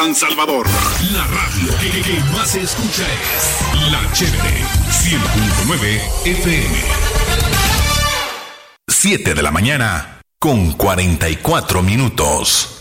San Salvador. La radio que más se escucha es La Chévere 100.9 FM. 7 de la mañana con 44 minutos.